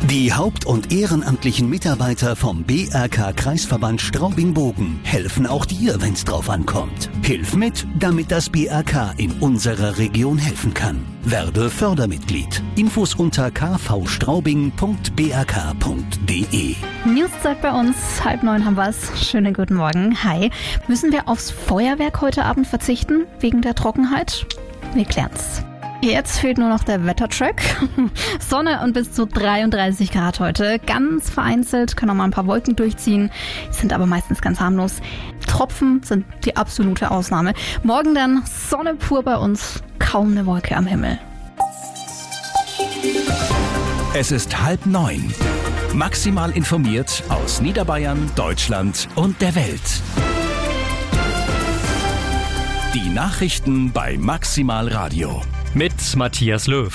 Die Haupt- und ehrenamtlichen Mitarbeiter vom BRK Kreisverband Straubing-Bogen helfen auch dir, wenn's drauf ankommt. Hilf mit, damit das BRK in unserer Region helfen kann. Werde Fördermitglied. Infos unter kvstraubing.brk.de. News-Zeit bei uns, 8:30 haben wir's. Schönen guten Morgen. Hi. Müssen wir aufs Feuerwerk heute Abend verzichten, wegen der Trockenheit? Wir klären's. Jetzt fehlt nur noch der Wettercheck. Sonne und bis zu 33 Grad heute. Ganz vereinzelt können auch mal ein paar Wolken durchziehen, sind aber meistens ganz harmlos. Tropfen sind die absolute Ausnahme. Morgen dann Sonne pur bei uns, kaum eine Wolke am Himmel. Es ist 8:30. Maximal informiert aus Niederbayern, Deutschland und der Welt. Die Nachrichten bei Maximal Radio. Mit Matthias Löw.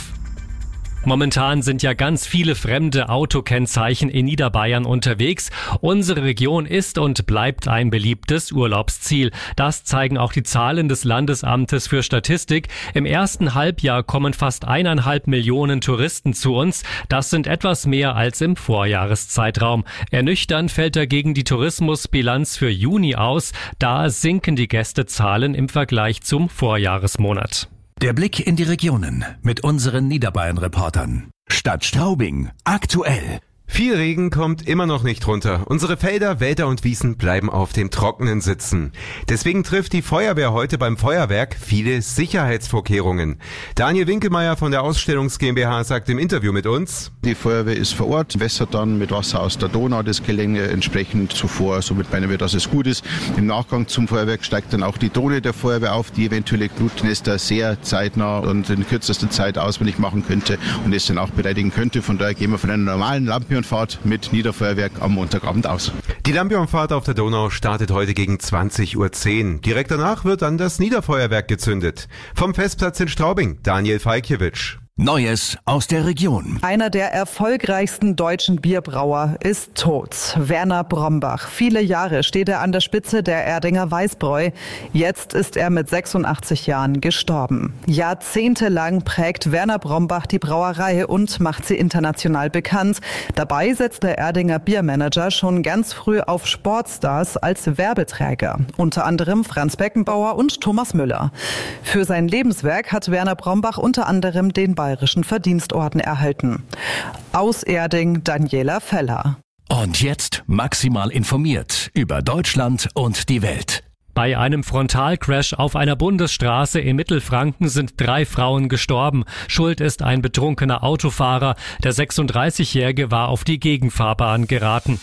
Momentan sind ja ganz viele fremde Autokennzeichen in Niederbayern unterwegs. Unsere Region ist und bleibt ein beliebtes Urlaubsziel. Das zeigen auch die Zahlen des Landesamtes für Statistik. Im ersten Halbjahr kommen fast 1,5 Millionen Touristen zu uns. Das sind etwas mehr als im Vorjahreszeitraum. Ernüchternd fällt dagegen die Tourismusbilanz für Juni aus. Da sinken die Gästezahlen im Vergleich zum Vorjahresmonat. Der Blick in die Regionen mit unseren Niederbayern-Reportern. Stadt Straubing, aktuell. Viel Regen kommt immer noch nicht runter. Unsere Felder, Wälder und Wiesen bleiben auf dem Trockenen sitzen. Deswegen trifft die Feuerwehr heute beim Feuerwerk viele Sicherheitsvorkehrungen. Daniel Winkelmeier von der Ausstellungs GmbH sagt im Interview mit uns: Die Feuerwehr ist vor Ort, wässert dann mit Wasser aus der Donau das Gelände entsprechend zuvor. Somit meinen wir, dass es gut ist. Im Nachgang zum Feuerwerk steigt dann auch die Drohne der Feuerwehr auf, die eventuelle Glutnester sehr zeitnah und in kürzester Zeit auswendig machen könnte und es dann auch bereitigen könnte. Von daher gehen wir von einer normalen Lampenfahrt mit Niederfeuerwerk am Montagabend aus. Die Lampion-Fahrt auf der Donau startet heute gegen 20:10 Uhr. Direkt danach wird dann das Niederfeuerwerk gezündet. Vom Festplatz in Straubing, Daniel Falkiewicz. Neues aus der Region. Einer der erfolgreichsten deutschen Bierbrauer ist tot. Werner Brombach. Viele Jahre steht er an der Spitze der Erdinger Weißbräu. Jetzt ist er mit 86 Jahren gestorben. Jahrzehntelang prägt Werner Brombach die Brauerei und macht sie international bekannt. Dabei setzt der Erdinger Biermanager schon ganz früh auf Sportstars als Werbeträger. Unter anderem Franz Beckenbauer und Thomas Müller. Für sein Lebenswerk hat Werner Brombach unter anderem den Bayerischen Verdienstorden erhalten. Aus Erding, Daniela Feller. Und jetzt maximal informiert über Deutschland und die Welt. Bei einem Frontalcrash auf einer Bundesstraße in Mittelfranken sind 3 Frauen gestorben. Schuld ist ein betrunkener Autofahrer. Der 36-Jährige war auf die Gegenfahrbahn geraten.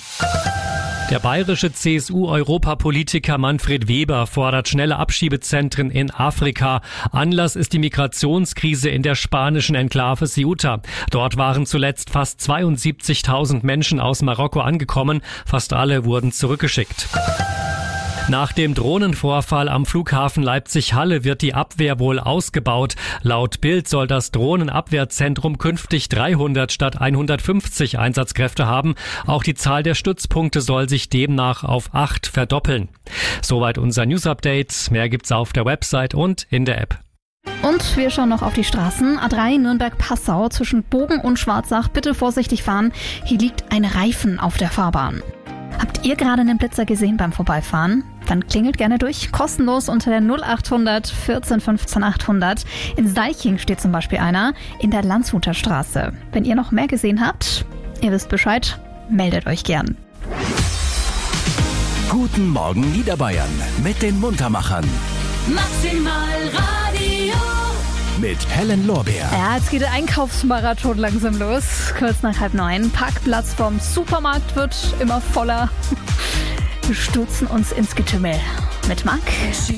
Der bayerische CSU-Europapolitiker Manfred Weber fordert schnelle Abschiebezentren in Afrika. Anlass ist die Migrationskrise in der spanischen Enklave Ceuta. Dort waren zuletzt fast 72.000 Menschen aus Marokko angekommen. Fast alle wurden zurückgeschickt. Nach dem Drohnenvorfall am Flughafen Leipzig-Halle wird die Abwehr wohl ausgebaut. Laut Bild soll das Drohnenabwehrzentrum künftig 300 statt 150 Einsatzkräfte haben. Auch die Zahl der Stützpunkte soll sich demnach auf 8 verdoppeln. Soweit unser News-Update. Mehr gibt's auf der Website und in der App. Und wir schauen noch auf die Straßen. A3 Nürnberg-Passau zwischen Bogen und Schwarzach. Bitte vorsichtig fahren. Hier liegt ein Reifen auf der Fahrbahn. Habt ihr gerade einen Blitzer gesehen beim Vorbeifahren? Dann klingelt gerne durch, kostenlos unter der 0800 14 15 800. In Seiching steht zum Beispiel einer, in der Landshuter Straße. Wenn ihr noch mehr gesehen habt, ihr wisst Bescheid, meldet euch gern. Guten Morgen Niederbayern mit den Muntermachern. Maximal Radio. Mit Helen Lorbeer. Ja, jetzt geht der Einkaufsmarathon langsam los. Kurz nach 8:30. Parkplatz vom Supermarkt wird immer voller. Wir stürzen uns ins Getümmel. Mit Marc.